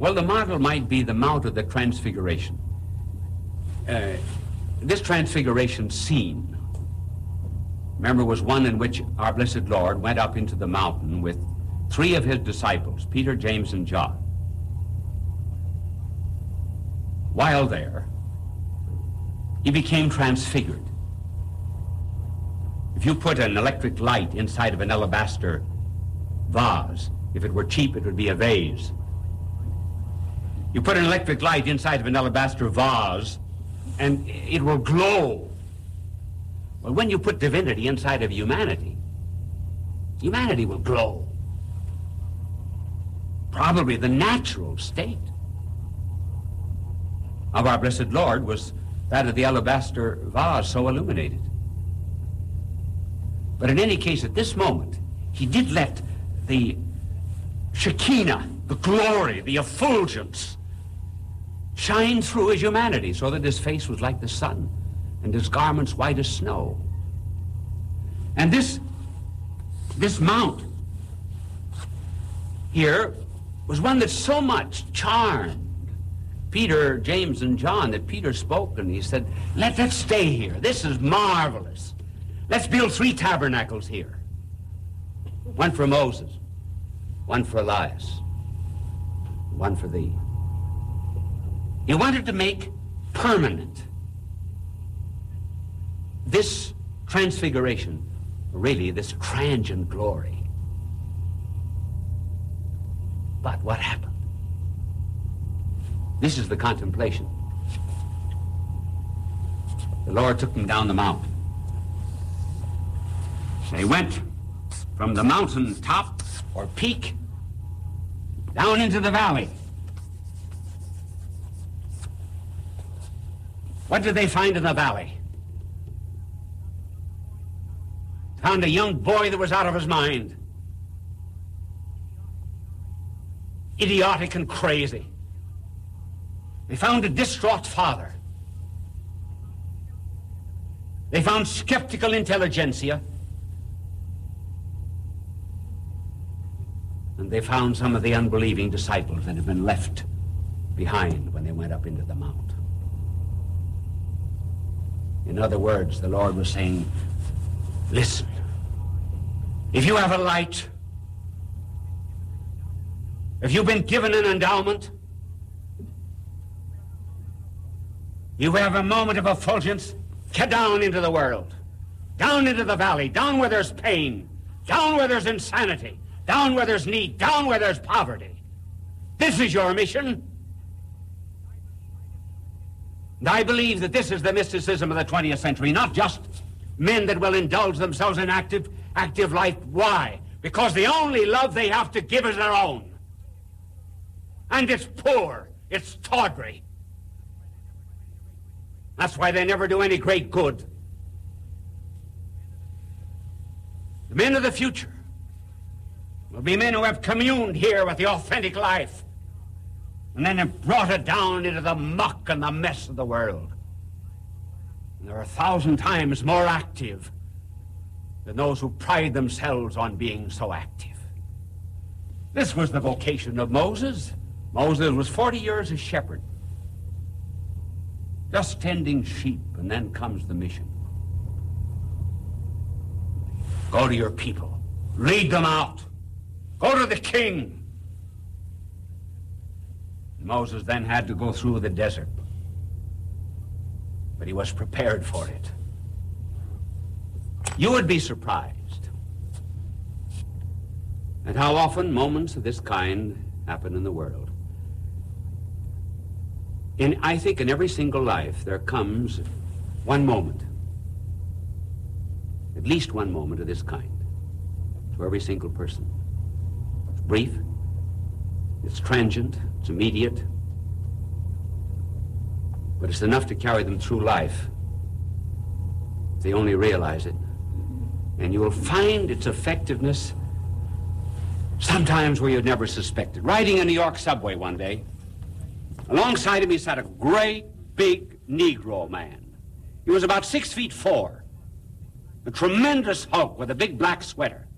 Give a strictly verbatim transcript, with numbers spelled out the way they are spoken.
Well, the model might be the Mount of the Transfiguration. Uh, this Transfiguration scene, remember, was one in which our blessed Lord went up into the mountain with three of his disciples, Peter, James, and John. While there, he became transfigured. If you put an electric light inside of an alabaster vase, if it were cheap, it would be a vase. You put an electric light inside of an alabaster vase, and it will glow. Well, when you put divinity inside of humanity, humanity will glow. Probably the natural state of our blessed Lord was that of the alabaster vase so illuminated. But in any case, at this moment, he did let the Shekinah, the glory, the effulgence, shine through his humanity, so that his face was like the sun and his garments white as snow. And this, this mount here was one that so much charmed Peter, James, and John that Peter spoke and he said, Let, let's stay here. This is marvelous. Let's build three tabernacles here. One for Moses, one for Elias, one for thee. He wanted to make permanent this transfiguration, really this transient glory. But what happened? This is the contemplation. The Lord took them down the mountain. They went from the mountain top or peak down into the valley. What did they find in the valley? Found a young boy that was out of his mind. Idiotic and crazy. They found a distraught father. They found skeptical intelligentsia. And they found some of the unbelieving disciples that had been left behind when they went up into the mount. In other words, the Lord was saying, listen, if you have a light, if you've been given an endowment, you have a moment of effulgence, get down into the world, down into the valley, down where there's pain, down where there's insanity, down where there's need, down where there's poverty. This is your mission. And I believe that this is the mysticism of the twentieth century, not just men that will indulge themselves in active, active life. Why? Because the only love they have to give is their own. And it's poor, it's tawdry. That's why they never do any great good. The men of the future will be men who have communed here with the authentic life and then have brought it down into the muck and the mess of the world. And they're a thousand times more active than those who pride themselves on being so active. This was the vocation of Moses. Moses was forty years a shepherd, just tending sheep, and then comes the mission. Go to your people. Lead them out. Go to the king. Moses then had to go through the desert, but he was prepared for it. You would be surprised at how often moments of this kind happen in the world. In, I think in every single life there comes one moment, at least one moment of this kind, to every single person. It's brief, it's transient, it's immediate, but it's enough to carry them through life if they only realize it. And you will find its effectiveness sometimes where you'd never suspected. Riding a New York subway one day, alongside of me sat a great, big Negro man. He was about six feet four, a tremendous hulk with a big black sweater.